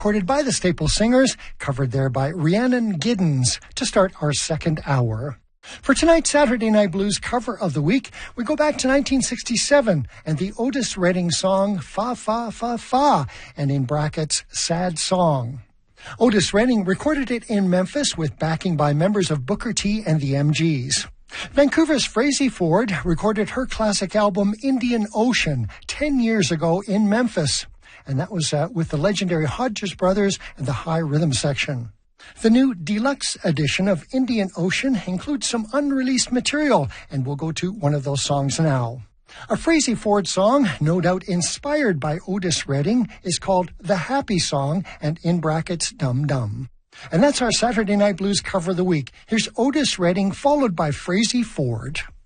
recorded by the Staple Singers, covered there by Rhiannon Giddens to start our second hour. For tonight's Saturday Night Blues cover of the week, we go back to 1967 and the Otis Redding song Fa Fa Fa Fa, and in brackets, Sad Song. Otis Redding recorded it in Memphis with backing by members of Booker T and the MGs. Vancouver's Frazey Ford recorded her classic album Indian Ocean 10 years ago in Memphis, and that was with the legendary Hodges Brothers and the High Rhythm Section. The new deluxe edition of Indian Ocean includes some unreleased material, and we'll go to one of those songs now. A Frazey Ford song, no doubt inspired by Otis Redding, is called The Happy Song, and in brackets, Dum Dum. And that's our Saturday Night Blues cover of the week. Here's Otis Redding, followed by Frazey Ford.